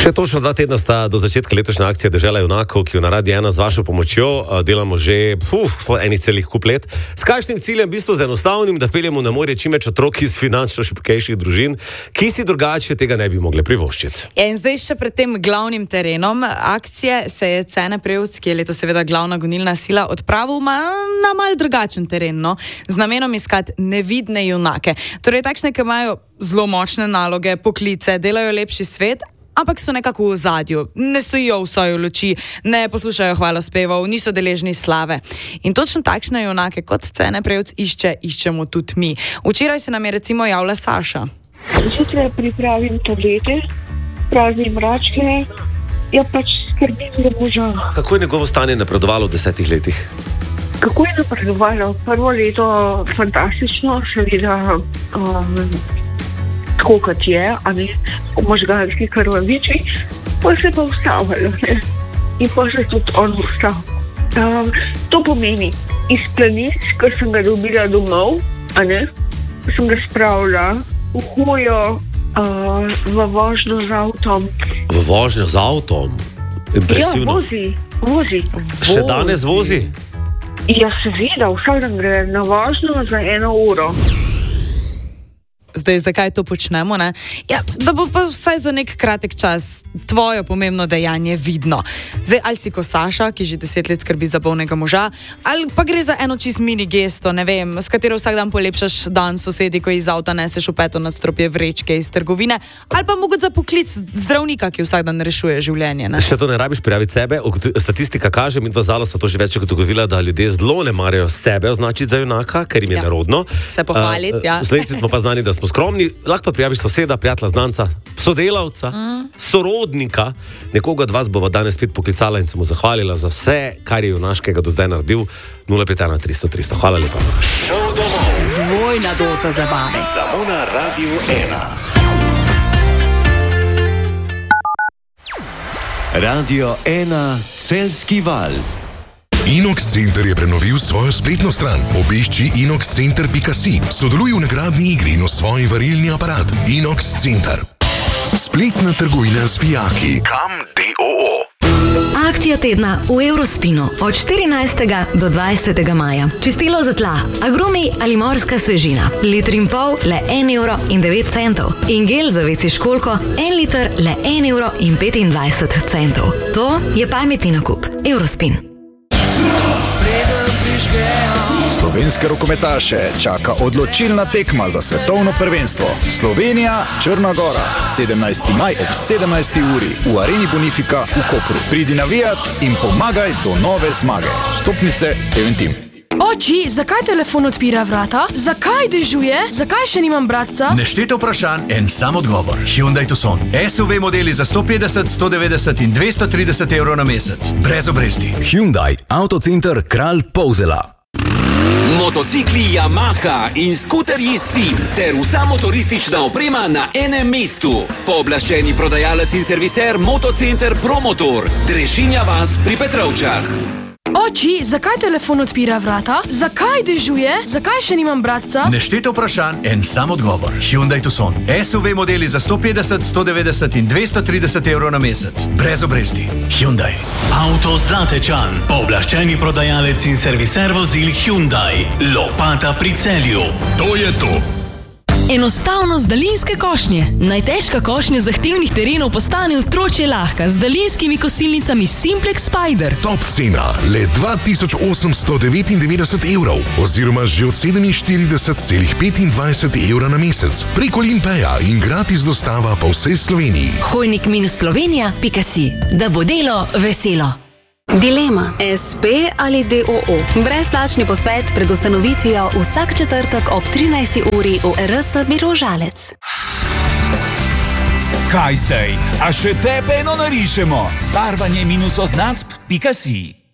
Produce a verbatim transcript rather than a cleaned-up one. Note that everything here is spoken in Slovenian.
Še točno dva tedna sta do začetka letošnje akcije Dežela junakov, ki jo na Radiu ena z vašo pomočjo delamo že uf, enih celih kup let. S kakšnim ciljem, v bistvu z enostavnim, da peljemo na morje čim več otrok iz finančno šibkejših družin, ki si drugače tega ne bi mogli privoščiti. Ja, in zdaj še pred tem glavnim terenom akcije se je Cene Prevc, ki je letos seveda glavna gonilna sila, odpravil ma, na mal drugačen teren, no, z namenom iskati nevidne junake. Torej takšne, ki imajo zelo močne naloge, poklice, delajo lepši svet, ampak so nekako v ozadju, ne stojijo v soju luči, ne poslušajo hvalospevov, niso deležni slave. In točno takšne junake, kot Cene Prevc išče, iščemo tudi mi. Včeraj se nam je recimo javila Saša. Zjutraj pripravim tablete, praznim račke, ja pač skrbim za moža. Kako je njegovo stanje napredovalo v desetih letih? Kako je napredovalo? Prvo leto fantastično, seveda um, tako kot je, a ne, v možganski krvaviči, pa se pa ustavilo, ne, in pa se tudi on ustal. Um, to pomeni, iz planic, ker sem ga dobila domov, a ne, sem ga spravila v hojo, uh, v vožnjo z avtom. V vožnjo z avtom? Impresivno. Ja, vozi, vozi. Še danes vozi? Ja, seveda, vsak dan gre na vožnjo za eno uro. Zdaj, zakaj to počnemo, ne? Ja, da bo pa vsaj za nek kratek čas tvoje pomembno dejanje vidno. Zdaj, ali si ko Saša, ki že deset let skrbi za bolnega moža, ali pa gre za eno čist mini gesto, ne vem, s katero vsak dan polepšaš dan sosedi, ko iz avta neseš v peto nadstropje vrečke iz trgovine, ali pa mogoče za poklic zdravnika, ki vsak dan rešuje življenje, ne? Še to ne rabiš prijaviti sebe. Statistika kaže, mi dva zalo sta to že več kot ugotovila, da ljudje zelo ne marajo sebe označiti za junaka, ker jim je Ja. nerodno. Se pohvaliti, ja. Slovenci smo pa znani, da smo skromni, lahko pa prijaviš soseda, prijatelja, znanca, sodelavca, mm. sorodnika, nekoga od vas bova danes spet poklicala in se mu zahvalila za vse, kar je junaškega do zdaj naredil. nula pet ena tristo tristo. Hvala lepa. Dvojna doza zabave. Samo na Radiu ena. Radio ena, Celjski val. Inox Center je prenovil svojo spletno stran. Obišči inox center pika si. Sodeluj v nagradni igri in osvoji varilni aparat. Inox Center. Spletna trgovina s fijaki. Kam D O O. Akcija tedna v Eurospinu od štirinajstega do dvajsetega maja. Čistilo za tla, agrumi ali morska svežina. Litr in pol le en evro in devet centov. In gel za veci školjko en liter le en evro in petindvajset centov. To je pametni nakup. Eurospin. Slovenske rokometaše čaka odločilna tekma za svetovno prvenstvo. Slovenija, Črna Gora, sedemnajsti maj ob sedemnajsti uri v Areni Bonifika v Kopru. Pridi navijat in pomagaj do nove zmage. Vstopnice Eventim. Oči, zakaj telefon odpira vrata? Zakaj dežuje? Zakaj še nimam bratca? Nešteto vprašanj, en sam odgovor. Hyundai Tucson. S U V modeli za sto petdeset, sto devetdeset in dvesto trideset evrov na mesec. Brez obresti. Hyundai, Autocenter Kralj Polzela. Motocikli Yamaha in skuterji Sim ter vsa motoristična oprema na enem mestu. Pooblaščeni prodajalec in serviser Motocenter Promotor. Drežinja vas pri Petrovčah. Oči, zakaj telefon odpira vrata? Zakaj dežuje? Zakaj še nimam bratca? Nešteto vprašanj, en sam odgovor. Hyundai Tucson. S U V modeli za sto petdeset, sto devetdeset in dvesto trideset evrov na mesec. Brez obresti. Hyundai. Avto Zlatečan. Pooblaščeni prodajalec in serviser vozil Hyundai. Lopata pri Celju. To je to. Enostavnost daljinske košnje. Najtežka košnja zahtevnih terenov postane otročje lahka z daljinskimi kosilnicami Simplex Spider. Top cena, le dva tisoč osemsto devetindevetdeset evrov oziroma že od sedeminštirideset celih petindvajset evra na mesec. Preko Limpeja in gratis dostava po vsej Sloveniji. Hojnik minus slovenija pika si. Da bo delo veselo. Dilema. S P ali D O O. Brezplačni posvet pred ustanovitvijo vsak četrtek ob trinajsti uri v R S Biro Žalec. Kaj zdaj? A še tebe eno narišemo? Barvanje minus oznacb pika si.